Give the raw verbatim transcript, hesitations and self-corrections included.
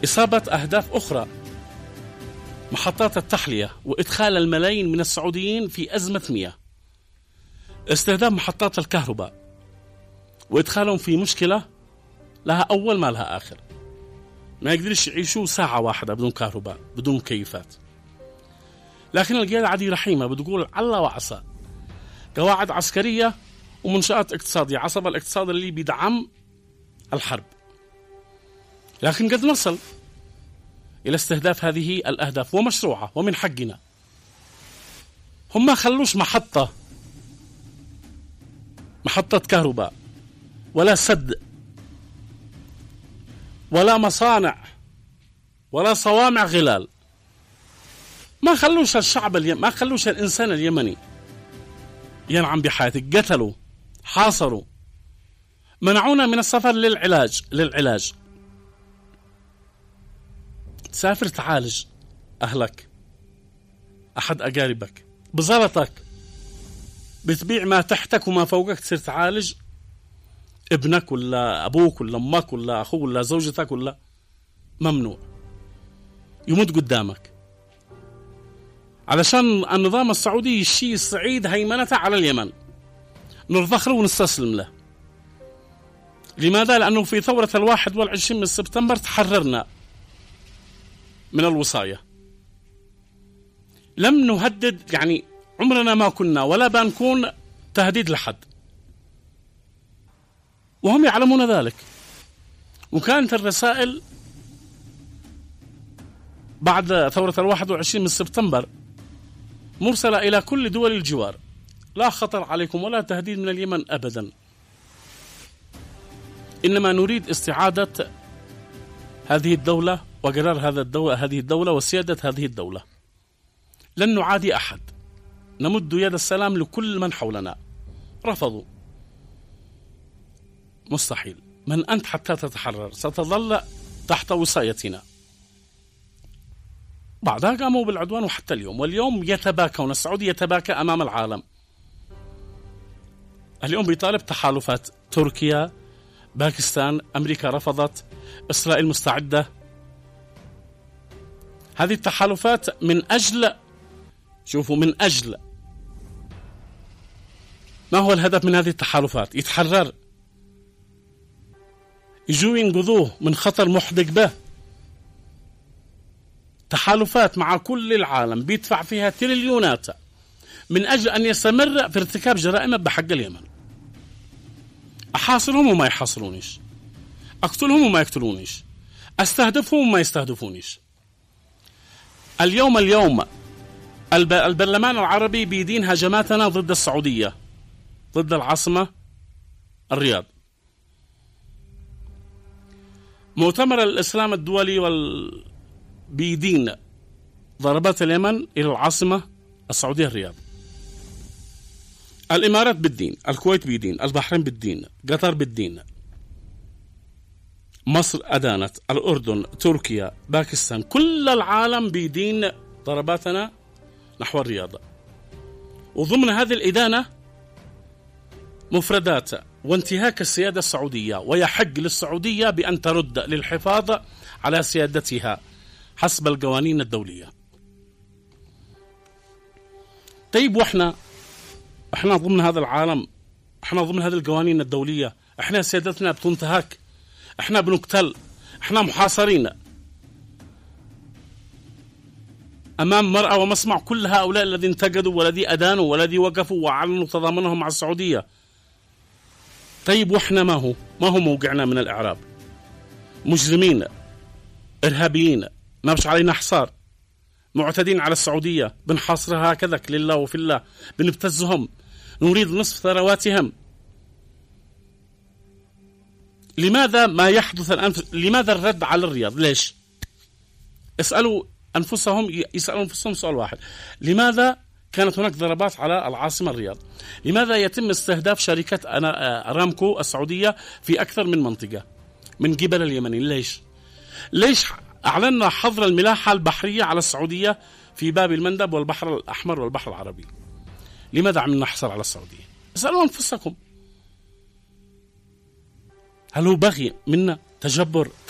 إصابة أهداف أخرى، محطات التحلية وإدخال الملايين من السعوديين في أزمة مياه، استهداف محطات الكهرباء وإدخالهم في مشكلة لها أول ما لها آخر، ما يقدرش يعيشوا ساعة واحدة بدون كهرباء بدون مكيفات. لكن القيادة عادي رحيمة بتقول على وعسى، قواعد عسكرية ومنشآت اقتصادية، عصب الاقتصاد اللي بيدعم الحرب. لكن قد نصل إلى استهداف هذه الأهداف ومشروعة ومن حقنا. هم ما خلوش محطة محطة كهرباء ولا سد ولا مصانع ولا صوامع غلال، ما خلوش الشعب اليمني، ما خلوش الإنسان اليمني ينعم بحياته. قتلوا، حاصروا، منعونا من السفر للعلاج للعلاج تسافر تعالج أهلك، أحد أقاربك، بزلطك بتبيع ما تحتك وما فوقك تصير تعالج ابنك ولا أبوك ولا أمك ولا أخوك ولا زوجتك، ولا ممنوع يموت قدامك علشان النظام السعودي يشي الصعيد هيمنته على اليمن، نرضخ له ونستسلم له. لماذا؟ لأنه في ثورة الواحد والعشرين من سبتمبر تحررنا من الوصاية، لم نهدد، يعني عمرنا ما كنا ولا بنكون تهديد لحد، وهم يعلمون ذلك. وكانت الرسائل بعد ثورة الواحد والعشرين من سبتمبر مرسلة إلى كل دول الجوار: لا خطر عليكم ولا تهديد من اليمن أبدا، إنما نريد استعادة هذه الدولة وقرار هذا الدولة هذه الدولة وسيادة هذه الدولة. لن نعادي أحد، نمد يد السلام لكل من حولنا. رفضوا. مستحيل، من أنت حتى تتحرر؟ ستظل تحت وصايتنا. بعدها قاموا بالعدوان وحتى اليوم، واليوم يتباكون، السعودي يتباكى أمام العالم. اليوم بيطالب تحالفات تركيا، باكستان، أمريكا رفضت، إسرائيل مستعدة. هذه التحالفات من أجل، شوفوا، من أجل ما هو الهدف من هذه التحالفات؟ يتحرر، يجوا ينقذوه من خطر محدق به. تحالفات مع كل العالم بيدفع فيها تريليونات من أجل أن يستمر في ارتكاب جرائم بحق اليمن. أحاصرهم وما يحاصرونيش، أقتلهم وما يقتلونيش، أستهدفهم وما يستهدفونيش. اليوم اليوم البرلمان العربي بيدين هجماتنا ضد السعودية، ضد العاصمة الرياض. مؤتمر الإسلام الدولي وال... بيدين ضربات اليمن إلى العاصمة السعودية الرياض. الإمارات بالدين، الكويت بالدين، البحرين بالدين، قطر بالدين، مصر أدانت، الأردن، تركيا، باكستان، كل العالم بيدين ضرباتنا نحو الرياض. وضمن هذه الإدانة مفردات وانتهاك السيادة السعودية، ويحق للسعودية بأن ترد للحفاظ على سيادتها حسب القوانين الدولية. طيب وإحنا إحنا ضمن هذا العالم، إحنا ضمن هذه القوانين الدولية، إحنا سيادتنا بتنتهك، إحنا بنقتل، إحنا محاصرين أمام مرأى ومسمع كل هؤلاء الذين انتقدوا والذي أدانوا والذي وقفوا وأعلنوا تضامنهم مع السعودية. طيب وإحنا ما هو ما هو موقعنا من الإعراب؟ مجرمين، إرهابيين، ما بش علينا حصار، معتدين على السعودية، بنحاصرها هكذا لله وفي الله، بنبتزهم، نريد نصف ثرواتهم. لماذا ما يحدث الآن؟ لماذا الرد على الرياض؟ ليش؟ اسألوا أنفسهم، يسألوا أنفسهم سؤال واحد: لماذا كانت هناك ضربات على العاصمة الرياض؟ لماذا يتم استهداف شركة أرامكو السعودية في أكثر من منطقة من قبل اليمنيين؟ ليش؟ ليش أعلنا حظر الملاحة البحرية على السعودية في باب المندب والبحر الأحمر والبحر العربي؟ لماذا عملنا حصر على السعودية؟ اسألوا أنفسكم. هل هو بغي منا؟ تجبر؟